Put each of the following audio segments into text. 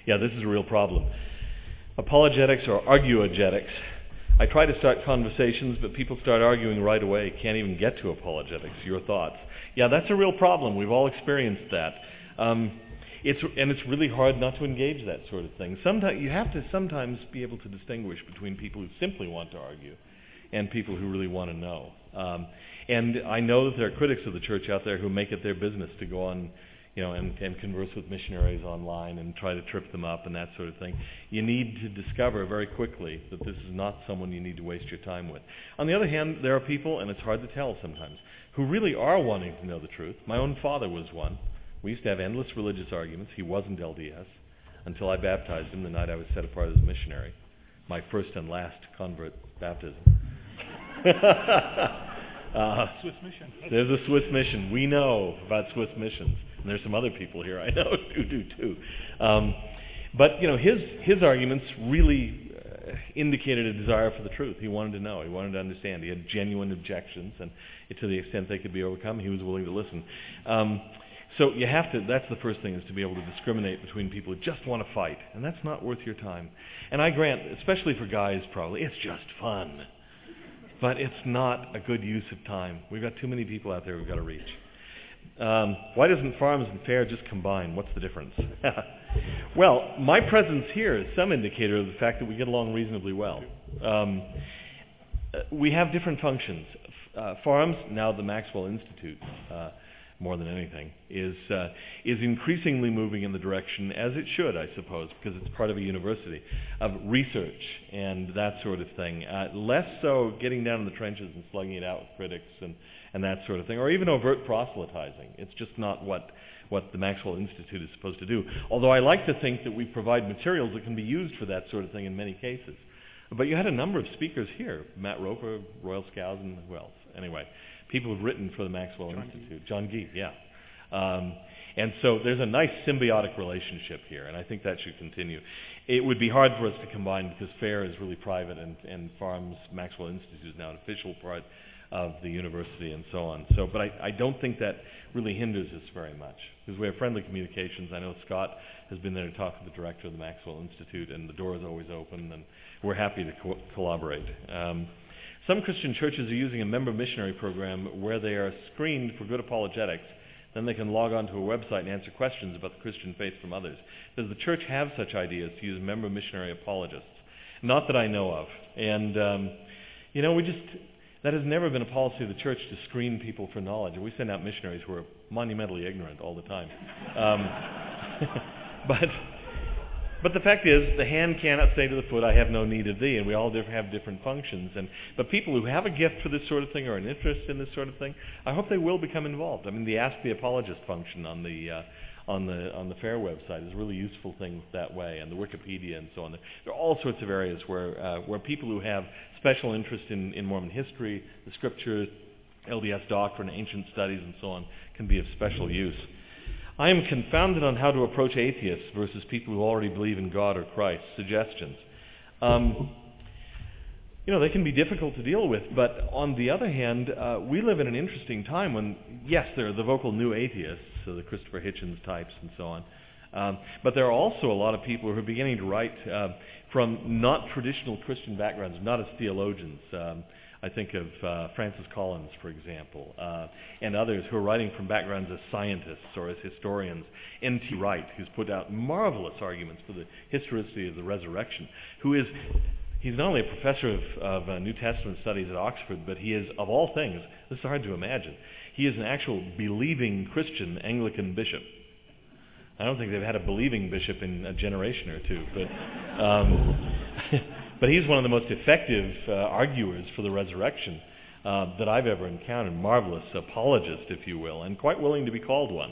Yeah, this is a real problem. Apologetics or arguogetics. I try to start conversations, but people start arguing right away. Can't even get to apologetics. Your thoughts? Yeah, that's a real problem. We've all experienced that. It's really hard not to engage that sort of thing. Sometimes you have to sometimes be able to distinguish between people who simply want to argue and people who really want to know. And I know that there are critics of the church out there who make it their business to go on, and converse with missionaries online and try to trip them up and that sort of thing. You need to discover very quickly that this is not someone you need to waste your time with. On the other hand, there are people, and it's hard to tell sometimes, who really are wanting to know the truth. My own father was one. We used to have endless religious arguments. He wasn't LDS until I baptized him the night I was set apart as a missionary. My first and last convert baptism. Swiss mission. There's a Swiss mission. We know about Swiss missions. And there's some other people here I know who do too. But his arguments really indicated a desire for the truth. He wanted to know. He wanted to understand. He had genuine objections, and to the extent they could be overcome, he was willing to listen. So you have to, that's the first thing, is to be able to discriminate between people who just want to fight, and that's not worth your time. And I grant, especially for guys probably, it's just fun. But it's not a good use of time. We've got too many people out there we've got to reach. Why doesn't Farms and Fair just combine? What's the difference? Well, my presence here is some indicator of the fact that we get along reasonably well. We have different functions. Farms, now the Maxwell Institute, more than anything, is increasingly moving in the direction, as it should, I suppose, because it's part of a university, of research and that sort of thing. Less so getting down in the trenches and slugging it out with critics and that sort of thing, or even overt proselytizing. It's just not what the Maxwell Institute is supposed to do. Although I like to think that we provide materials that can be used for that sort of thing in many cases. But you had a number of speakers here, Matt Roper, Royal Skousen, who else? Anyway, people who've written for the Maxwell Institute. John Gee, yeah. And so there's a nice symbiotic relationship here, and I think that should continue. It would be hard for us to combine because FAIR is really private, and Farms Maxwell Institute is now an official part of the university and so on. So, but I don't think that really hinders us very much because we have friendly communications. I know Scott has been there to talk to the director of the Maxwell Institute, and the door is always open, and we're happy to collaborate. Some Christian churches are using a member missionary program where they are screened for good apologetics. Then they can log on to a website and answer questions about the Christian faith from others. Does the church have such ideas to use member missionary apologists? Not that I know of. And, that has never been a policy of the church to screen people for knowledge. And we send out missionaries who are monumentally ignorant all the time. But the fact is, the hand cannot say to the foot, I have no need of thee, and we all have different functions. But people who have a gift for this sort of thing or an interest in this sort of thing, I hope they will become involved. I mean, the Ask the Apologist function on the FAIR website is a really useful thing that way, and the Wikipedia and so on. There are all sorts of areas where people who have special interest in Mormon history, the scriptures, LDS doctrine, ancient studies, and so on, can be of special use. I am confounded on how to approach atheists versus people who already believe in God or Christ. Suggestions. They can be difficult to deal with, but on the other hand, we live in an interesting time when, yes, there are the vocal new atheists, so the Christopher Hitchens types and so on, but there are also a lot of people who are beginning to write from not traditional Christian backgrounds, not as theologians. I think of Francis Collins, for example, and others who are writing from backgrounds as scientists or as historians. N.T. Wright, who's put out marvelous arguments for the historicity of the resurrection, he's not only a professor of New Testament studies at Oxford, but he is, of all things, this is hard to imagine, he is an actual believing Christian Anglican bishop. I don't think they've had a believing bishop in a generation or two, but he's one of the most effective arguers for the resurrection that I've ever encountered. Marvelous apologist, if you will, and quite willing to be called one.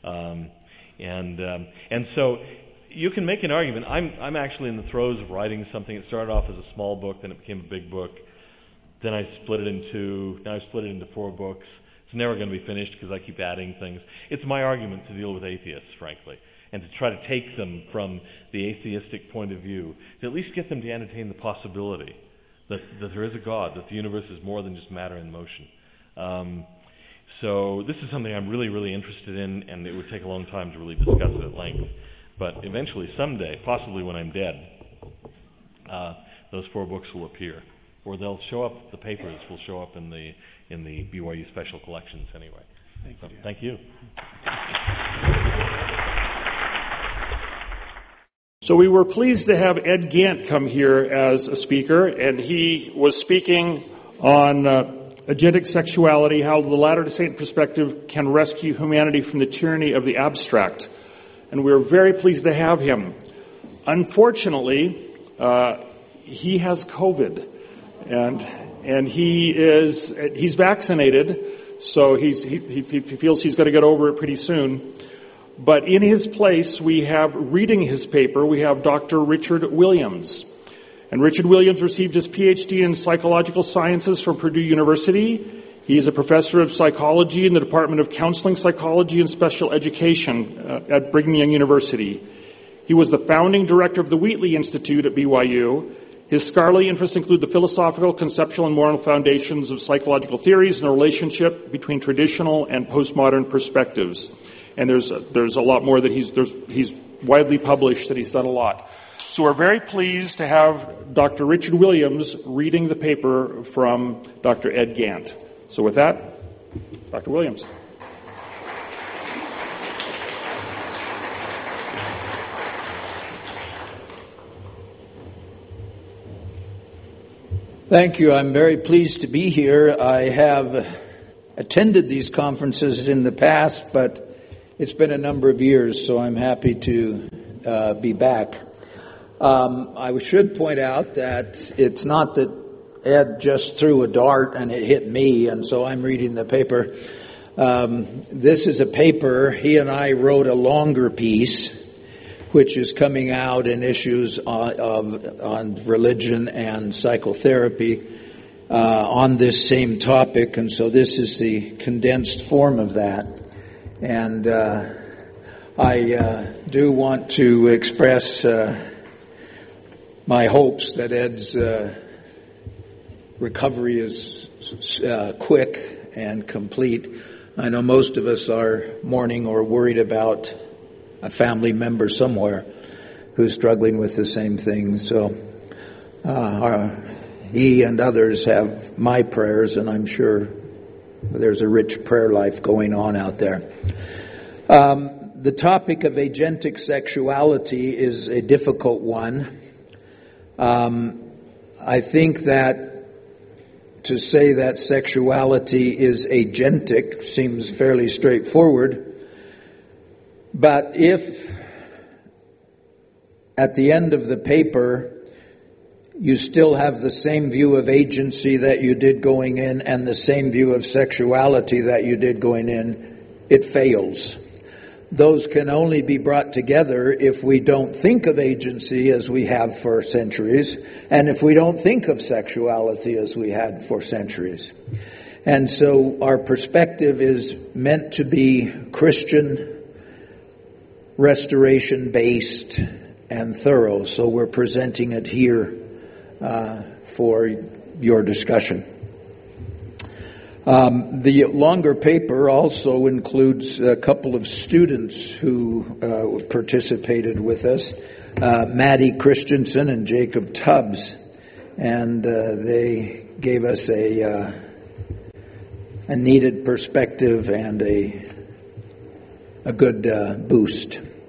And so you can make an argument. I'm actually in the throes of writing something. It started off as a small book, then it became a big book. Then I split it in two. Now I split it into 4 books. It's never going to be finished because I keep adding things. It's my argument to deal with atheists, frankly, and to try to take them from the atheistic point of view, to at least get them to entertain the possibility that there is a God, that the universe is more than just matter in motion. So this is something I'm really, really interested in, and it would take a long time to really discuss it at length. But eventually, someday, possibly when I'm dead, those 4 books will appear, or they'll show up. The papers will show up in the BYU Special Collections anyway. Thank you. So we were pleased to have Ed Gant come here as a speaker, and he was speaking on agentic sexuality, how the Latter-day Saint perspective can rescue humanity from the tyranny of the abstract. And we're very pleased to have him. Unfortunately, he has COVID, and he's vaccinated, so he feels he's going to get over it pretty soon. But in his place, we have, reading his paper, we have Dr. Richard Williams. And Richard Williams received his PhD in psychological sciences from Purdue University. He is a professor of psychology in the Department of Counseling Psychology and Special Education at Brigham Young University. He was the founding director of the Wheatley Institute at BYU. His scholarly interests include the philosophical, conceptual, and moral foundations of psychological theories and the relationship between traditional and postmodern perspectives. And there's a lot more that he's widely published, that he's done a lot. So we're very pleased to have Dr. Richard Williams reading the paper from Dr. Ed Gant. So with that, Dr. Williams. Thank you. I'm very pleased to be here. I have attended these conferences in the past, but it's been a number of years, so I'm happy to be back. I should point out that it's not that Ed just threw a dart and it hit me, and so I'm reading the paper. This is a paper. He and I wrote a longer piece, which is coming out in issues on religion and psychotherapy on this same topic, and so this is the condensed form of that. And I do want to express my hopes that Ed's recovery is quick and complete. I know most of us are mourning or worried about a family member somewhere who's struggling with the same thing. So he and others have my prayers, and I'm sure there's a rich prayer life going on out there. The topic of agentic sexuality is a difficult one. I think that to say that sexuality is agentic seems fairly straightforward. But if at the end of the paper you still have the same view of agency that you did going in and the same view of sexuality that you did going in, it fails. Those can only be brought together if we don't think of agency as we have for centuries, and if we don't think of sexuality as we had for centuries. And so our perspective is meant to be Christian, restoration-based, and thorough. So we're presenting it here for your discussion. The longer paper also includes a couple of students who participated with us, Maddie Christensen and Jacob Tubbs, and they gave us a needed perspective and a good boost.